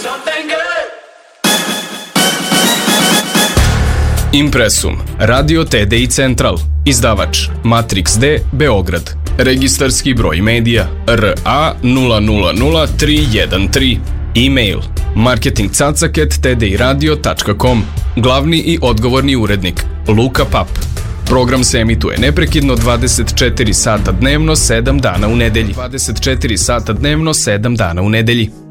Impresum, Radio TDI Central, izdavač Matrix D, Beograd, registarski broj medija RA 000313, e-mail marketingcacak@tdiradio.com, glavni i odgovorni urednik Luka Pap. Program se emituje neprekidno 24 sata dnevno, 7 dana u nedelji. 24 sata dnevno, 7 dana u nedelji.